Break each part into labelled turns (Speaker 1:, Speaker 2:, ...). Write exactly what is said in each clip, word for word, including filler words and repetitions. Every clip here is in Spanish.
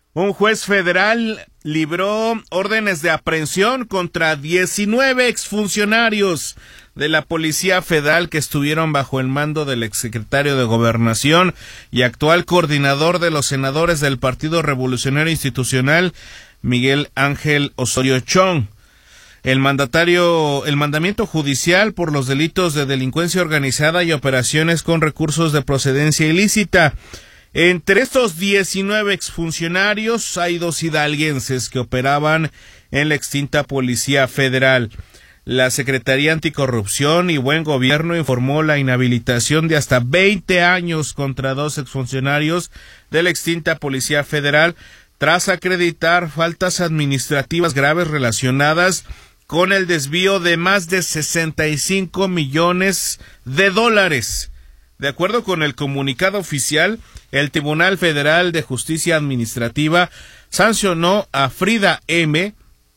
Speaker 1: Un juez federal libró órdenes de aprehensión contra diecinueve exfuncionarios de la Policía Federal que estuvieron bajo el mando del exsecretario de Gobernación y actual coordinador de los senadores del Partido Revolucionario Institucional, Miguel Ángel Osorio Chong. El mandatario, el mandamiento judicial por los delitos de delincuencia organizada y operaciones con recursos de procedencia ilícita. Entre estos diecinueve exfuncionarios hay dos hidalguenses que operaban en la extinta Policía Federal. La Secretaría Anticorrupción y Buen Gobierno informó la inhabilitación de hasta veinte años contra dos exfuncionarios de la extinta Policía Federal tras acreditar faltas administrativas graves relacionadas con el desvío de más de sesenta y cinco millones de dólares. De acuerdo con el comunicado oficial, el Tribunal Federal de Justicia Administrativa sancionó a Frida M.,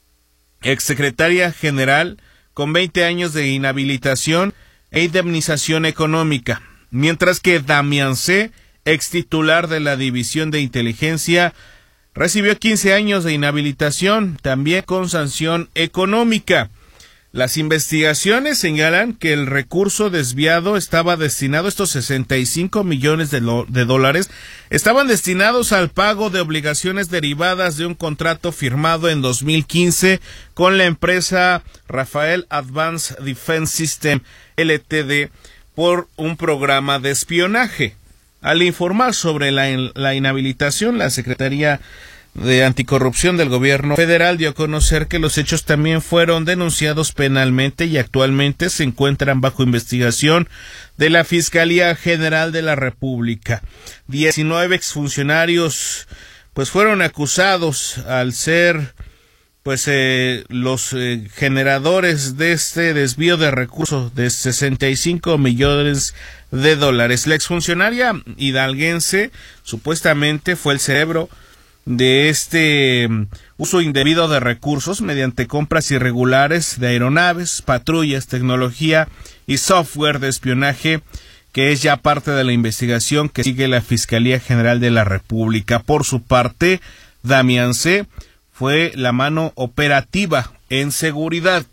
Speaker 1: exsecretaria general, con veinte años de inhabilitación e indemnización económica, mientras que Damián C., extitular de la División de Inteligencia, recibió quince años de inhabilitación, también con sanción económica. Las investigaciones señalan que el recurso desviado estaba destinado, estos sesenta y cinco millones de, lo, de dólares, estaban destinados al pago de obligaciones derivadas de un contrato firmado en dos mil quince con la empresa Rafael Advanced Defense System L T D por un programa de espionaje. Al informar sobre la, la inhabilitación, la Secretaría de Anticorrupción del Gobierno Federal dio a conocer que los hechos también fueron denunciados penalmente y actualmente se encuentran bajo investigación de la Fiscalía General de la República. diecinueve exfuncionarios pues fueron acusados al ser pues eh, los eh, generadores de este desvío de recursos de sesenta y cinco millones de dólares. La exfuncionaria hidalguense supuestamente fue el cerebro de este uso indebido de recursos mediante compras irregulares de aeronaves, patrullas, tecnología y software de espionaje, que es ya parte de la investigación que sigue la Fiscalía General de la República. Por su parte, Damián C. fue la mano operativa en seguridad.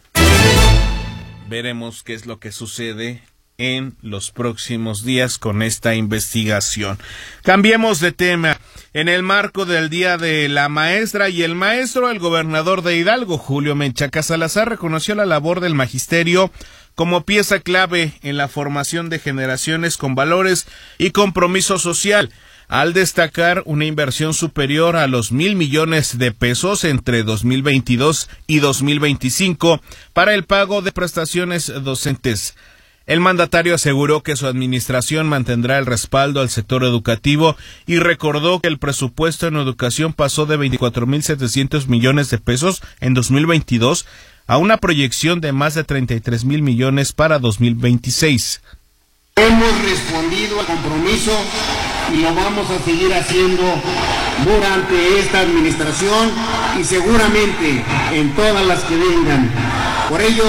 Speaker 1: Veremos qué es lo que sucede en los próximos días con esta investigación. Cambiemos de tema. En el marco del Día de la Maestra y el Maestro, el gobernador de Hidalgo, Julio Menchaca Salazar, reconoció la labor del magisterio como pieza clave en la formación de generaciones con valores y compromiso social, al destacar una inversión superior a los mil millones de pesos entre dos mil veintidós y dos mil veinticinco para el pago de prestaciones docentes. El mandatario aseguró que su administración mantendrá el respaldo al sector educativo y recordó que el presupuesto en educación pasó de veinticuatro mil setecientos millones de pesos en dos mil veintidós a una proyección de más de treinta y tres mil millones para dos mil veintiséis.
Speaker 2: Hemos respondido al compromiso y lo vamos a seguir haciendo durante esta administración y seguramente en todas las que vengan. Por ello,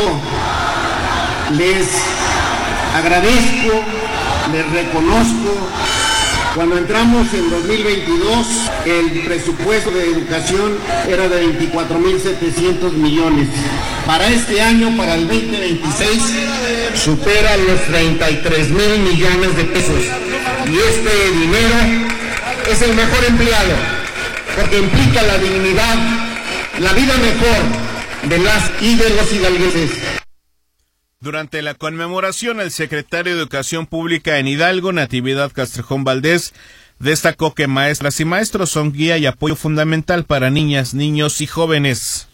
Speaker 2: les agradezco, les reconozco. Cuando entramos en dos mil veintidós, el presupuesto de educación era de veinticuatro mil setecientos millones. Para este año, para el veinte veintiséis, supera los treinta y tres mil millones de pesos. Y este dinero es el mejor empleado, porque implica la dignidad, la vida mejor de las y de los hidalguenses.
Speaker 1: Durante la conmemoración, el secretario de Educación Pública en Hidalgo, Natividad Castrejón Valdés, destacó que maestras y maestros son guía y apoyo fundamental para niñas, niños y jóvenes.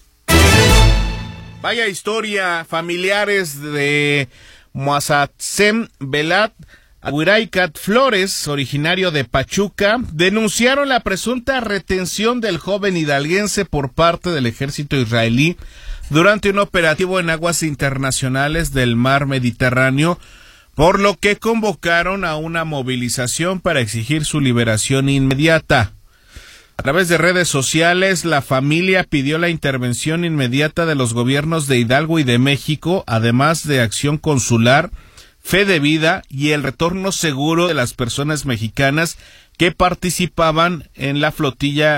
Speaker 1: Vaya historia, familiares de Moazatzem Velat Aguiraycat Flores, originario de Pachuca, denunciaron la presunta retención del joven hidalguense por parte del ejército israelí durante un operativo en aguas internacionales del mar Mediterráneo, por lo que convocaron a una movilización para exigir su liberación inmediata. A través de redes sociales, la familia pidió la intervención inmediata de los gobiernos de Hidalgo y de México, además de acción consular, fe de vida y el retorno seguro de las personas mexicanas que participaban en la flotilla